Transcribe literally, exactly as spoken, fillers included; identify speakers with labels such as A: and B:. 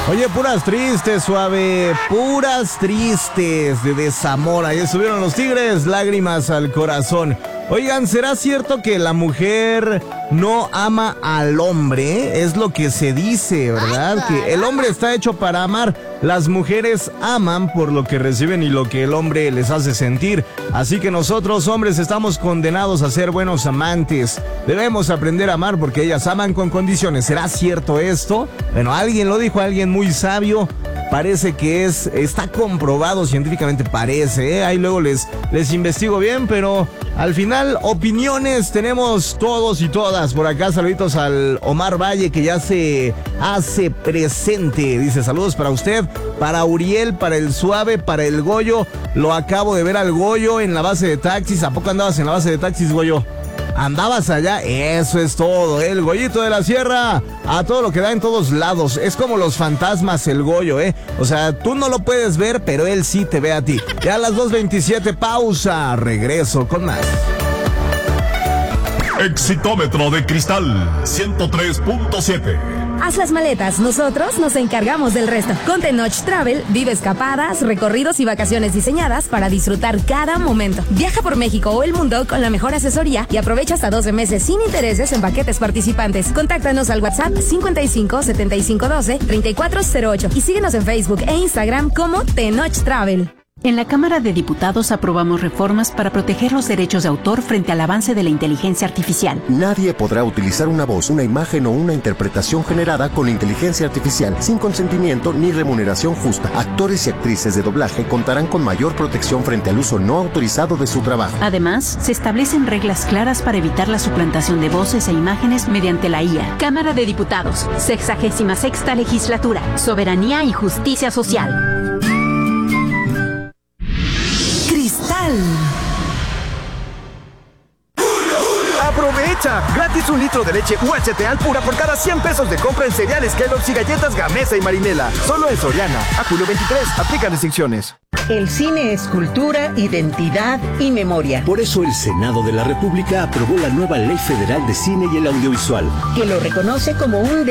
A: Oye, puras tristes, suave, puras tristes de desamor. Ahí estuvieron los Tigres, lágrimas al corazón. Oigan, ¿será cierto que la mujer no ama al hombre? Es lo que se dice, ¿verdad? Que el hombre está hecho para amar. Las mujeres aman por lo que reciben y lo que el hombre les hace sentir. Así que nosotros, hombres, estamos condenados a ser buenos amantes. Debemos aprender a amar porque ellas aman con condiciones. ¿Será cierto esto? Bueno, alguien lo dijo, alguien muy sabio. Parece que es, está comprobado científicamente, parece, ¿eh? Ahí luego les, les investigo bien, pero al final, opiniones tenemos todos y todas. Por acá, saluditos al Omar Valle, que ya se hace presente. Dice, saludos para usted, para Uriel, para el Suave, para el Goyo. Lo acabo de ver al Goyo en la base de taxis. ¿A poco andabas en la base de taxis, Goyo? Andabas allá, eso es todo, ¿eh? El Goyito de la Sierra, a todo lo que da en todos lados. Es como los fantasmas, el Goyo, ¿eh? O sea, tú no lo puedes ver, pero él sí te ve a ti. Ya a las dos veintisiete, pausa, regreso con más.
B: Exitómetro de Cristal ciento tres punto siete.
C: Haz las maletas, nosotros nos encargamos del resto. Con Tenoch Travel, vive escapadas, recorridos y vacaciones diseñadas para disfrutar cada momento. Viaja por México o el mundo con la mejor asesoría y aprovecha hasta doce meses sin intereses en paquetes participantes. Contáctanos al WhatsApp cincuenta y cinco, setenta y cinco, doce, treinta y cuatro cero ocho y síguenos en Facebook e Instagram como Tenoch Travel.
D: En la Cámara de Diputados aprobamos reformas para proteger los derechos de autor frente al avance de la inteligencia artificial.
E: Nadie podrá utilizar una voz, una imagen o una interpretación generada con inteligencia artificial sin consentimiento ni remuneración justa. Actores y actrices de doblaje contarán con mayor protección frente al uso no autorizado de su trabajo.
D: Además, se establecen reglas claras para evitar la suplantación de voces e imágenes mediante la I A. Cámara de Diputados, sexagésima sexta legislatura, soberanía y justicia social.
F: ¡Aprovecha! Gratis un litro de leche U H T Alpura por cada cien pesos de compra en cereales Kellogg's y galletas Gamesa y Marinela. Solo en Soriana. A julio veintitrés. Aplican restricciones.
G: El cine es cultura, identidad y memoria.
H: Por eso el Senado de la República aprobó la nueva Ley Federal de Cine y el Audiovisual,
G: que lo reconoce como un